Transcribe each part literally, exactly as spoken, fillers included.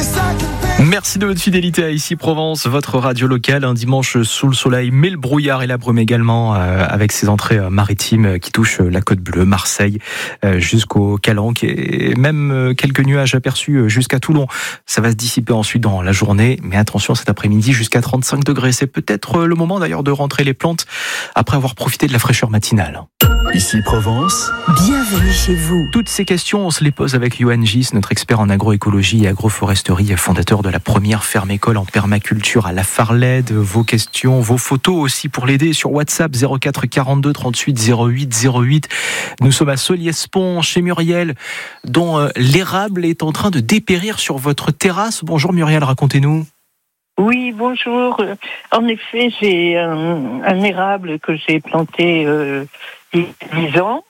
Merci de votre fidélité à Ici Provence, votre radio locale, un dimanche sous le soleil, mais le brouillard et la brume également, euh, avec ces entrées maritimes qui touchent la Côte Bleue, Marseille, euh, jusqu'au Calanque, et même euh, quelques nuages aperçus jusqu'à Toulon. Ça va se dissiper ensuite dans la journée, mais attention cet après-midi jusqu'à trente-cinq degrés. C'est peut-être le moment d'ailleurs de rentrer les plantes après avoir profité de la fraîcheur matinale. Ici Provence, bienvenue chez vous. Toutes ces questions, on se les pose avec Johan Gis, notre expert en agroécologie et agroforesterie, fondateur de la première ferme-école en permaculture à La Farlède. Vos questions, vos photos aussi pour l'aider sur WhatsApp zéro quatre quarante-deux trente-huit zéro huit zéro huit. Nous sommes à Solliès-Pont, chez Muriel, dont euh, l'érable est en train de dépérir sur votre terrasse. Bonjour Muriel, racontez-nous. Oui, bonjour. En effet, j'ai un, un érable que j'ai planté euh, il y a dix ans.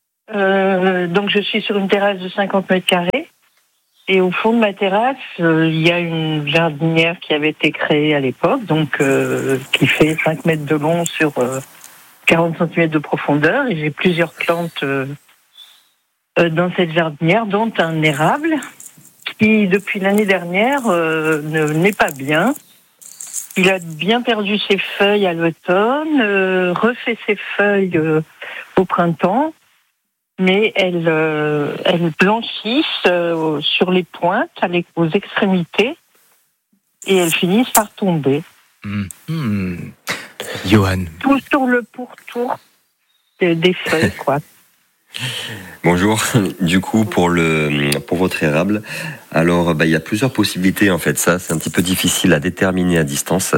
Euh, donc, je suis sur une terrasse de cinquante mètres carrés. Et au fond de ma terrasse, euh, il y a une jardinière qui avait été créée à l'époque, donc euh, qui fait cinq mètres de long sur euh, quarante centimètres de profondeur. Et j'ai plusieurs plantes euh, euh, dans cette jardinière, dont un érable qui, depuis l'année dernière, euh, ne, n'est pas bien. Il a bien perdu ses feuilles à l'automne, euh, refait ses feuilles euh, au printemps, mais elles, euh, elles blanchissent euh, sur les pointes, aux extrémités, et elles finissent par tomber. Mmh. Mmh. Johan. Tout sur le pourtour des, des feuilles, quoi. Bonjour. Du coup, pour le pour votre érable, alors bah, il y a plusieurs possibilités en fait. Ça, c'est un petit peu difficile à déterminer à distance,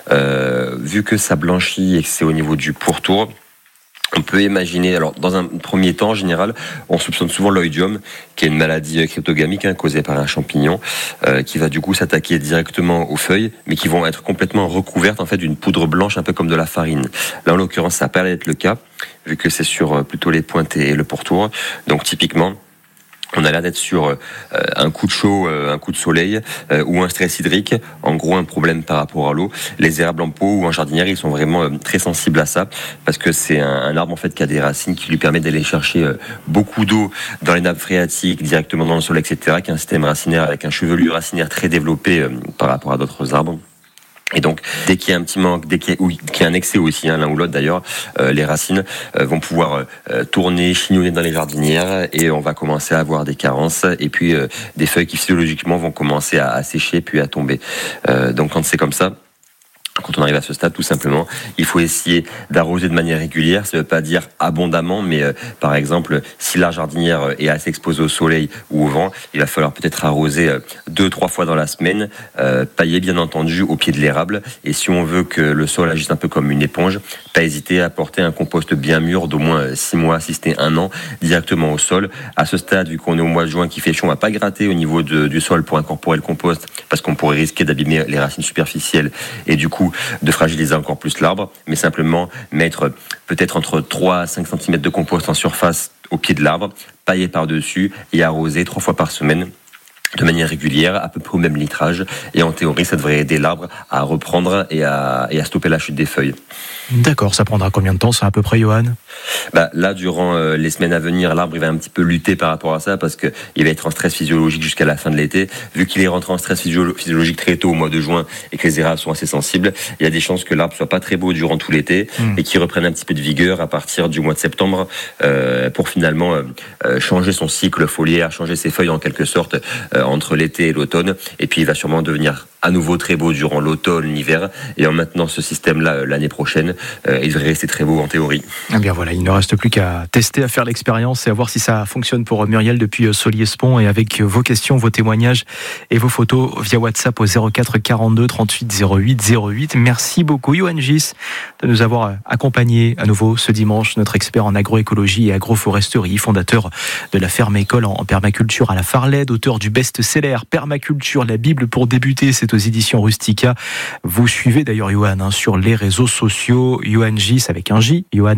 euh, vu que ça blanchit et que c'est au niveau du pourtour. On peut imaginer, alors dans un premier temps, en général, on soupçonne souvent l'oïdium, qui est une maladie cryptogamique hein, causée par un champignon, euh, qui va du coup s'attaquer directement aux feuilles, mais qui vont être complètement recouvertes en fait d'une poudre blanche, un peu comme de la farine. Là, en l'occurrence, ça paraît être le cas, vu que c'est sur plutôt les pointes et le pourtour. Donc typiquement, on a l'air d'être sur euh, un coup de chaud, euh, un coup de soleil euh, ou un stress hydrique, en gros un problème par rapport à l'eau. Les érables en pot ou en jardinière, ils sont vraiment euh, très sensibles à ça parce que c'est un, un arbre en fait qui a des racines qui lui permettent d'aller chercher euh, beaucoup d'eau dans les nappes phréatiques, directement dans le sol, et cetera. Qui a un système racinaire avec un chevelu racinaire très développé euh, par rapport à d'autres arbres. Et donc, dès qu'il y a un petit manque, dès qu'il y a, oui, qu'il y a un excès aussi, hein, l'un ou l'autre d'ailleurs, euh, les racines euh, vont pouvoir euh, tourner, chignonner dans les jardinières et on va commencer à avoir des carences et puis euh, des feuilles qui physiologiquement vont commencer à, à sécher puis à tomber. Euh, donc quand c'est comme ça, quand on arrive à ce stade, tout simplement, il faut essayer d'arroser de manière régulière. Ça ne veut pas dire abondamment, mais euh, par exemple, si la jardinière est assez exposée au soleil ou au vent, il va falloir peut-être arroser euh, deux, trois fois dans la semaine, euh, pailler bien entendu au pied de l'érable. Et si on veut que le sol agisse un peu comme une éponge, pas hésiter à apporter un compost bien mûr d'au moins six mois, si c'était un an, directement au sol. À ce stade, vu qu'on est au mois de juin qui fait chaud, on ne va pas gratter au niveau de, du sol pour incorporer le compost, parce qu'on pourrait risquer d'abîmer les racines superficielles et du coup de fragiliser encore plus l'arbre, mais simplement mettre peut-être entre trois à cinq centimètres de compost en surface au pied de l'arbre, pailler par-dessus et arroser trois fois par semaine de manière régulière, à peu près au même litrage. Et en théorie, ça devrait aider l'arbre à reprendre et à, et à stopper la chute des feuilles. D'accord, ça prendra combien de temps, ça, à peu près, Johan ? Bah, là, durant euh, les semaines à venir, l'arbre il va un petit peu lutter par rapport à ça parce qu'il va être en stress physiologique jusqu'à la fin de l'été. Vu qu'il est rentré en stress physio- physiologique très tôt au mois de juin et que les érables sont assez sensibles, il y a des chances que l'arbre soit pas très beau durant tout l'été mmh. et qu'il reprenne un petit peu de vigueur à partir du mois de septembre euh, pour finalement euh, changer son cycle foliaire, changer ses feuilles en quelque sorte euh, entre l'été et l'automne. Et puis il va sûrement devenir à nouveau très beau durant l'automne, l'hiver. Et en maintenant ce système-là l'année prochaine, euh, il devrait rester très beau en théorie. Eh bien voilà, il ne reste plus qu'à tester, à faire l'expérience et à voir si ça fonctionne pour Muriel depuis Solliès-Pont. Et avec vos questions, vos témoignages et vos photos via WhatsApp au zéro quatre quarante-deux trente-huit zéro huit zéro huit. Merci beaucoup Johan Gis de nous avoir accompagnés à nouveau ce dimanche. Notre expert en agroécologie et agroforesterie, fondateur de la ferme-école en permaculture à La Farlède, auteur du best-seller Permaculture, la Bible pour débuter. C'est aux éditions Rustica. Vous suivez d'ailleurs Johan hein, sur les réseaux sociaux. Johan Gis avec un J. Johan.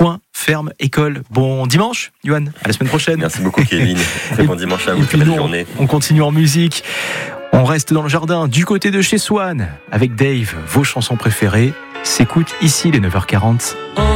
Ferme école. Bon dimanche, Johan. À la semaine prochaine. Merci beaucoup, Kevin. Très bon dimanche à vous. Très belle journée. On continue en musique. On reste dans le jardin du côté de chez Swan avec Dave. Vos chansons préférées s'écoutent ici les neuf heures quarante.